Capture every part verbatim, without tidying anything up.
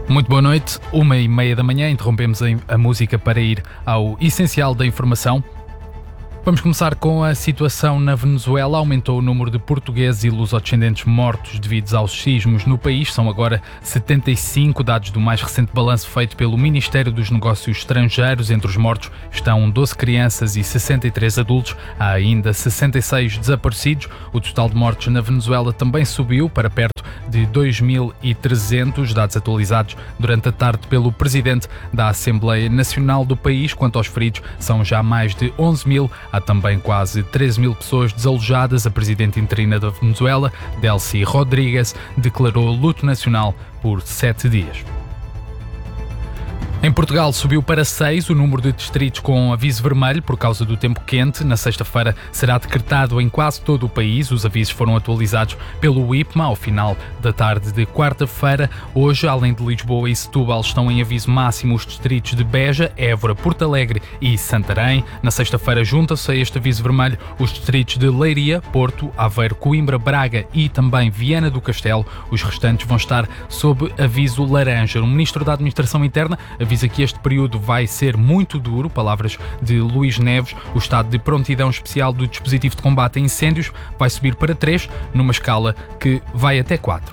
Muito boa noite, uma e meia da manhã, interrompemos a música para ir ao essencial da informação. Vamos começar com a situação na Venezuela. Aumentou o número de portugueses e lusodescendentes mortos devido aos sismos no país. São agora setenta e cinco, dados do mais recente balanço feito pelo Ministério dos Negócios Estrangeiros. Entre os mortos estão doze crianças e sessenta e três adultos. Há ainda sessenta e seis desaparecidos. O total de mortos na Venezuela também subiu para perto de dois mil e trezentos, dados atualizados durante a tarde pelo Presidente da Assembleia Nacional do país. Quanto aos feridos, são já mais de onze mil. Há também quase treze mil pessoas desalojadas. A presidente interina da Venezuela, Delcy Rodrigues, declarou luto nacional por sete dias. Em Portugal subiu para seis o número de distritos com aviso vermelho por causa do tempo quente. Na sexta-feira será decretado em quase todo o país. Os avisos foram atualizados pelo I P M A ao final da tarde de quarta-feira. Hoje, além de Lisboa e Setúbal, estão em aviso máximo os distritos de Beja, Évora, Porto Alegre e Santarém. Na sexta-feira juntam-se a este aviso vermelho os distritos de Leiria, Porto, Aveiro, Coimbra, Braga e também Viana do Castelo. Os restantes vão estar sob aviso laranja. O Ministro da Administração Interna avisa que este período vai ser muito duro. Palavras de Luís Neves. O estado de prontidão especial do dispositivo de combate a incêndios vai subir para três, numa escala que vai até quatro.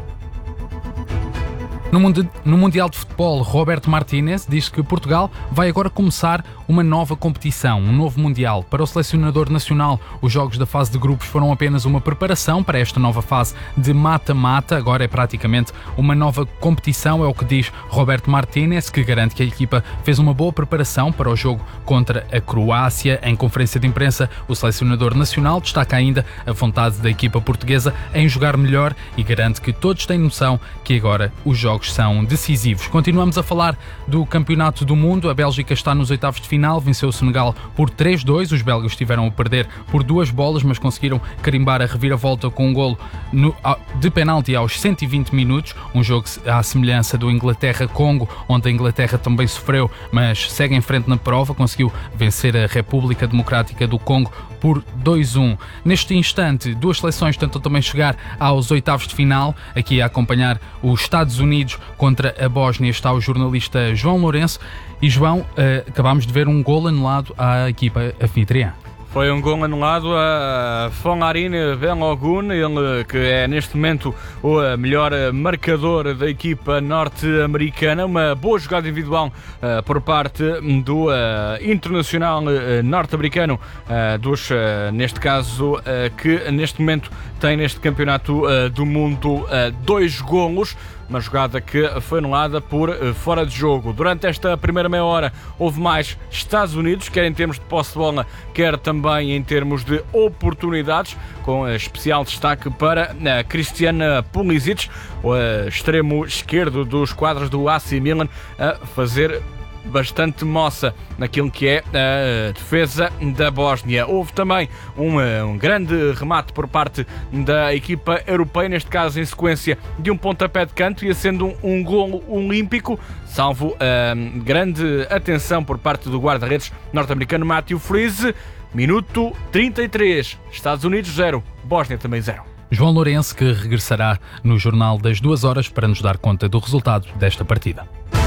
No Mundial de Futebol, Roberto Martínez diz que Portugal vai agora começar uma nova competição, um novo Mundial. Para o selecionador nacional, os jogos da fase de grupos foram apenas uma preparação para esta nova fase de mata-mata. Agora é praticamente uma nova competição, é o que diz Roberto Martínez, que garante que a equipa fez uma boa preparação para o jogo contra a Croácia. Em conferência de imprensa, o selecionador nacional destaca ainda a vontade da equipa portuguesa em jogar melhor e garante que todos têm noção que agora os jogos são decisivos. Continuamos a falar do Campeonato do Mundo. A Bélgica está nos oitavos de final, venceu o Senegal por três a dois. Os belgas estiveram a perder por duas bolas, mas conseguiram carimbar a reviravolta com um golo no, de penalti aos cento e vinte minutos. Um jogo à semelhança do Inglaterra-Congo, onde a Inglaterra também sofreu, mas segue em frente na prova. Conseguiu vencer a República Democrática do Congo por dois a um. Neste instante, duas seleções tentam também chegar aos oitavos de final. Aqui a acompanhar os Estados Unidos contra a Bósnia está o jornalista João Lourenço. E João, acabámos de ver um golo anulado à equipa anfitriã. Foi um gol anulado a Fonlarin Balogun, ele que é neste momento o melhor marcador da equipa norte-americana. Uma boa jogada individual uh, por parte do uh, internacional uh, norte-americano, uh, dos, uh, neste caso, uh, que neste momento tem neste campeonato uh, do mundo uh, dois golos. Uma jogada que foi anulada por uh, fora de jogo. Durante esta primeira meia hora houve mais Estados Unidos, quer em termos de posse de bola, quer também em termos de oportunidades, com uh, especial destaque para uh, Christian Pulisic, o uh, extremo esquerdo dos quadros do A C Milan, a fazer bastante moça naquilo que é a defesa da Bósnia. Houve também um, um grande remate por parte da equipa europeia, neste caso em sequência de um pontapé de canto, e sendo um, um golo olímpico, salvo uh, grande atenção por parte do guarda-redes norte-americano Matthew Freeze. Minuto trinta e três, Estados Unidos zero, Bósnia também zero. João Lourenço, que regressará no Jornal das Duas Horas para nos dar conta do resultado desta partida.